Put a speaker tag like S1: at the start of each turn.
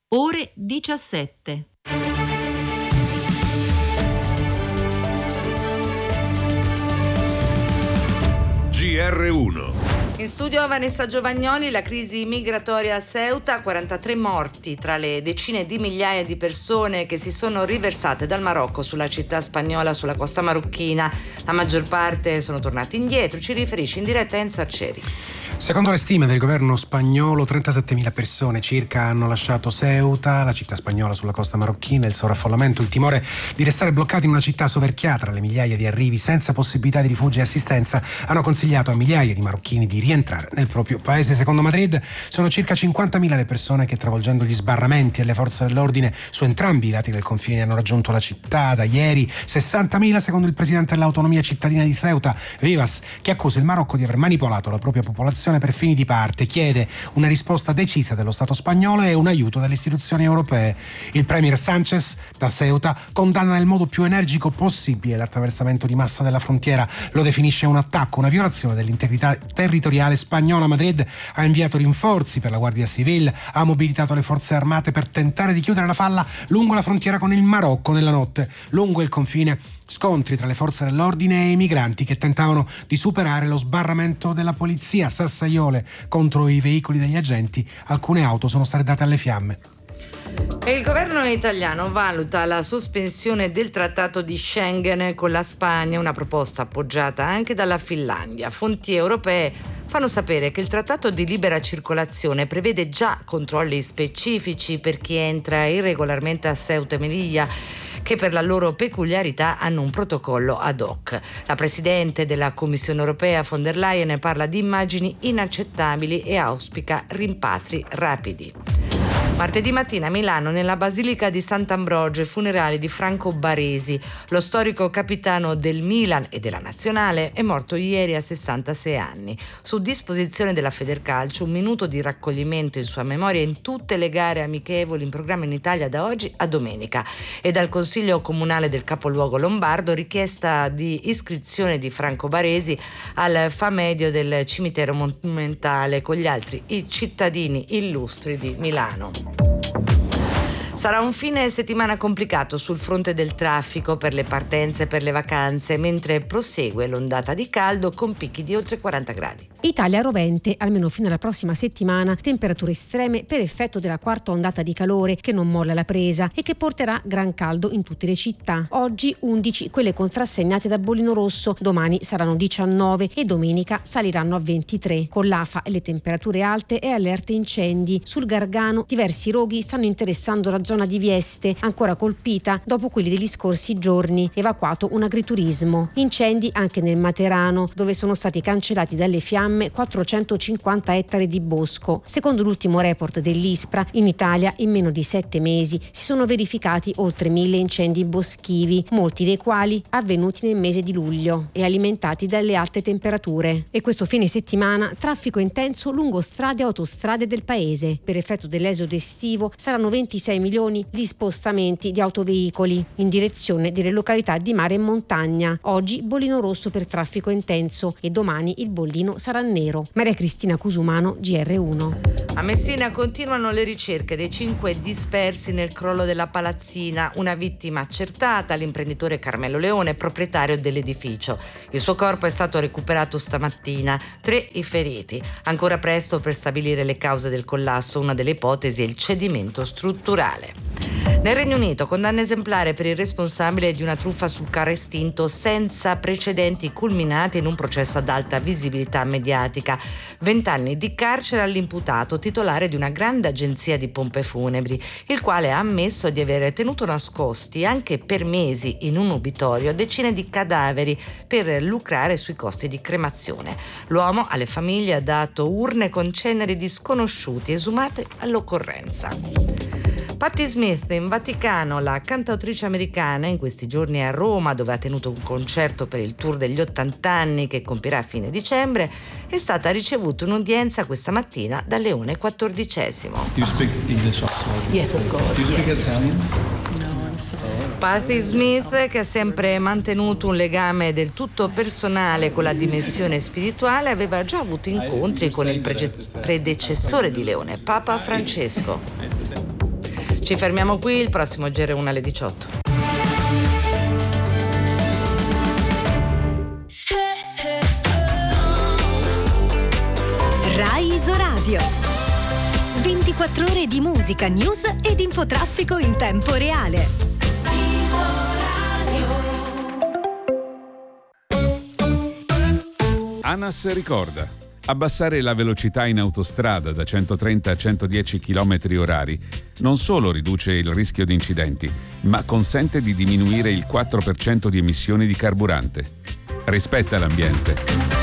S1: Ore 17.
S2: GR1.
S3: In studio Vanessa Giovagnoli. La crisi migratoria a Ceuta, 43 morti tra le decine di migliaia di persone che si sono riversate dal Marocco sulla città spagnola sulla costa marocchina. La maggior parte sono tornati indietro, ci riferisce in diretta Enzo Arcieri.
S4: Secondo le stime del governo spagnolo, 37.000 persone circa hanno lasciato Ceuta, la città spagnola sulla costa marocchina. Il sovraffollamento, il timore di restare bloccati in una città soverchiata dalle migliaia di arrivi senza possibilità di rifugio e assistenza hanno consigliato a migliaia di marocchini di rientrare nel proprio paese. Secondo Madrid sono circa 50.000 le persone che, travolgendo gli sbarramenti e le forze dell'ordine su entrambi i lati del confine, hanno raggiunto la città da ieri. 60.000 secondo il presidente dell'autonomia cittadina di Ceuta, Vivas, che accusa il Marocco di aver manipolato la propria popolazione per fini di parte. Chiede una risposta decisa dello Stato spagnolo e un aiuto dalle istituzioni europee. Il premier Sánchez da Ceuta condanna nel modo più energico possibile l'attraversamento di massa della frontiera, lo definisce un attacco, una violazione dell'integrità territoriale spagnola. Madrid ha inviato rinforzi per la Guardia Civil, ha mobilitato le forze armate per tentare di chiudere la falla lungo la frontiera con il Marocco. Nella notte, lungo il confine, scontri tra le forze dell'ordine e i migranti che tentavano di superare lo sbarramento della polizia. Sassaiole contro i veicoli degli agenti, alcune auto sono state date alle fiamme.
S3: E il governo italiano valuta la sospensione del trattato di Schengen con la Spagna, una proposta appoggiata anche dalla Finlandia. Fonti europee fanno sapere che il trattato di libera circolazione prevede già controlli specifici per chi entra irregolarmente a Ceuta e Melilla, che per la loro peculiarità hanno un protocollo ad hoc. La Presidente della Commissione europea von der Leyen parla di immagini inaccettabili e auspica rimpatri rapidi. Martedì mattina a Milano, nella Basilica di Sant'Ambrogio, i funerali di Franco Baresi. Lo storico capitano del Milan e della Nazionale è morto ieri a 66 anni. Su disposizione della Federcalcio, un minuto di raccoglimento in sua memoria in tutte le gare amichevoli in programma in Italia da oggi a domenica. E dal Consiglio Comunale del capoluogo lombardo richiesta di iscrizione di Franco Baresi al Famedio del cimitero monumentale con gli altri cittadini illustri di Milano. Sarà un fine settimana complicato sul fronte del traffico per le partenze e per le vacanze, mentre prosegue l'ondata di caldo con picchi di oltre 40 gradi.
S5: Italia rovente, almeno fino alla prossima settimana, temperature estreme per effetto della quarta ondata di calore che non molla la presa e che porterà gran caldo in tutte le città. Oggi 11 quelle contrassegnate da bollino rosso, domani saranno 19 e domenica saliranno a 23. Con l'afa e le temperature alte e allerte incendi. Sul Gargano diversi roghi stanno interessando la zona di Vieste, ancora colpita dopo quelli degli scorsi giorni. Evacuato un agriturismo. Incendi anche nel Materano, dove sono stati cancellati dalle fiamme 450 ettari di bosco. Secondo l'ultimo report dell'ISPRA, in Italia in meno di 7 mesi si sono verificati oltre 1.000 incendi boschivi, molti dei quali avvenuti nel mese di luglio e alimentati dalle alte temperature. E questo fine settimana traffico intenso lungo strade e autostrade del paese. Per effetto dell'esodo estivo saranno 26 milioni gli spostamenti di autoveicoli in direzione delle località di mare e montagna. Oggi bollino rosso per traffico intenso e domani il bollino sarà nero. Maria Cristina Cusumano, GR1.
S3: A Messina continuano le ricerche dei 5 dispersi nel crollo della palazzina. Una vittima accertata, l'imprenditore Carmelo Leone, proprietario dell'edificio. Il suo corpo è stato recuperato stamattina. 3 i feriti. Ancora presto per stabilire le cause del collasso. Una delle ipotesi è il cedimento strutturale. Nel Regno Unito, condanna esemplare per il responsabile di una truffa sul carro estinto senza precedenti, culminati in un processo ad alta visibilità mediatica. 20 anni di carcere all'imputato, titolare di una grande agenzia di pompe funebri, il quale ha ammesso di aver tenuto nascosti anche per mesi in un obitorio decine di cadaveri per lucrare sui costi di cremazione. L'uomo alle famiglie ha dato urne con ceneri di sconosciuti esumate all'occorrenza. Patti Smith in Vaticano, la cantautrice americana, in questi giorni è a Roma, dove ha tenuto un concerto per il tour degli 80 anni che compirà a fine dicembre, è stata ricevuta un'udienza questa mattina da Leone XIV.
S6: You speak English also?
S7: Yes, of course.
S6: Do you speak Italian?
S3: Patti Smith, che ha sempre mantenuto un legame del tutto personale con la dimensione spirituale, aveva già avuto incontri con il predecessore di Leone, Papa Francesco. Ci fermiamo qui, il prossimo GR1 alle 18.
S7: Rai Isoradio. 24 ore di musica, news ed infotraffico in tempo reale.
S8: ANAS ricorda: abbassare la velocità in autostrada da 130 a 110 km/h non solo riduce il rischio di incidenti, ma consente di diminuire il 4% di emissioni di carburante. Rispetta l'ambiente.